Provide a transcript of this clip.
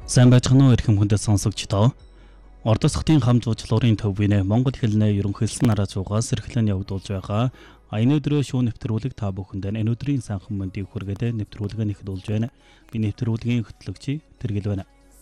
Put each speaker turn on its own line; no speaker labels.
Сайн байцгаана уу эрхэм хүндэт сонсогчдоо. Ордосхтын хам жуулчлалын төвийн Монгол хэлний ерөнхийлсөн нараа зугаас эрхлэн явагдуулж байгаа энэ өдрөө шүүн нэвтрүүлэг та бүхэнд энэ өдрийн санхан мэндийг хүргээд нэвтрүүлэг нь эхлүүлж байна. Би нэвтрүүлгийн хөтлөгч Тэргэл байна.